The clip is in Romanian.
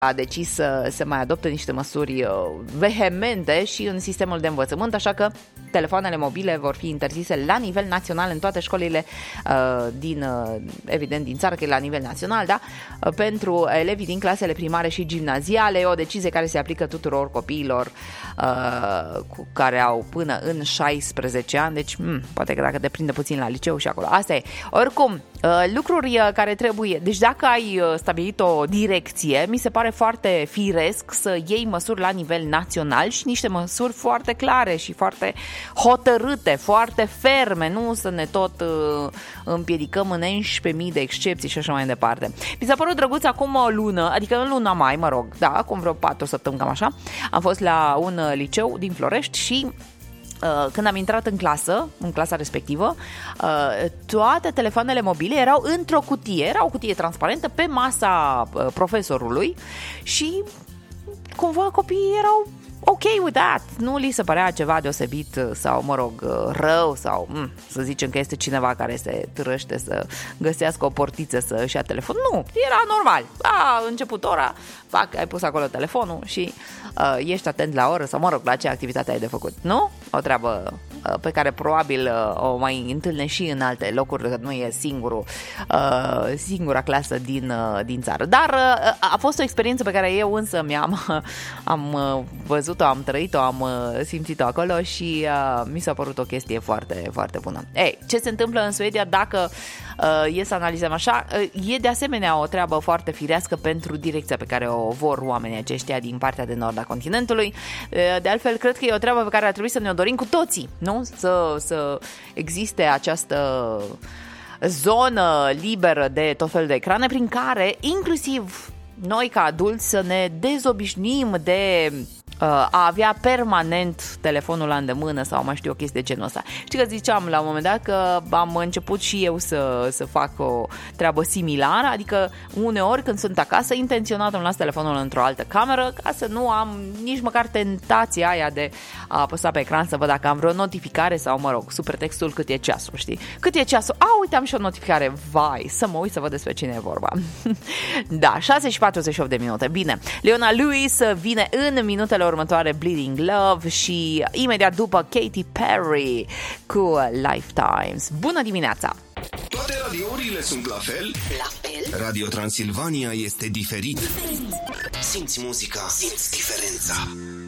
a decis să se mai adopte niște măsuri vehemente și în sistemul de învățământ, așa că telefoanele mobile vor fi interzise la nivel național în toate școlile evident din țară, că e la nivel național, da? Pentru elevii din clasele primare și gimnaziale. E o decizie care se aplică tuturor copiilor care au până în 16 ani, deci poate că dacă te prinde puțin la liceu și acolo. Asta e. Oricum, lucruri care trebuie, deci dacă ai stabilit o direcție, mi se pare foarte firesc să iei măsuri la nivel național și niște măsuri foarte clare și foarte hotărâte, foarte ferme, nu să ne tot împiedicăm în 11.000 de excepții și așa mai departe. Mi s-a părut drăguț acum o lună, adică în luna mai, mă rog, da, acum vreo 4 săptămâni, cam așa, am fost la un liceu din Florești și când am intrat în clasa respectivă, toate telefoanele mobile erau într-o cutie, era o cutie transparentă pe masa profesorului și cumva copiii erau ok with that. Nu li se părea ceva deosebit sau, mă rog, rău sau să zicem că este cineva care se târăște să găsească o portiță să-și ia telefon. Nu, era normal. A început ora, ai pus acolo telefonul și ești atent la oră sau, mă rog, la ce activitate ai de făcut. Nu? O treabă pe care probabil o mai întâlnești și în alte locuri, că nu e singura clasă din țară. Dar a fost o experiență pe care eu însă am văzut-o, am trăit-o, am simțit-o acolo și mi s-a părut o chestie foarte, foarte bună. Ei, ce se întâmplă în Suedia, dacă e să analizăm așa, e de asemenea o treabă foarte firească pentru direcția pe care o vor oamenii aceștia din partea de nord a continentului. De altfel, cred că e o treabă pe care ar trebui să ne-o dorim cu toții, nu? Să existe această zonă liberă de tot felul de ecrane prin care, inclusiv noi ca adulți, să ne dezobișnim de a avea permanent telefonul la îndemână sau mai știu o chestie de genul ăsta. Știi că ziceam la un moment dat că am început și eu să fac o treabă similară, adică uneori când sunt acasă, intenționat îmi las telefonul într-o altă cameră ca să nu am nici măcar tentația aia de a apăsa pe ecran să văd dacă am vreo notificare sau, mă rog, sub pretextul cât e ceasul, știi? Cât e ceasul? Uite, am și o notificare. Vai, să mă uit să văd despre cine e vorba. Da, 6:48. Bine, Leona Lewis vine în minutele următoare, Bleeding Love, și imediat după Katy Perry cu Lifetimes. Bună dimineața! Toate radiourile sunt la fel? La fel? Radio Transilvania este diferit. Simți muzica, simți diferența.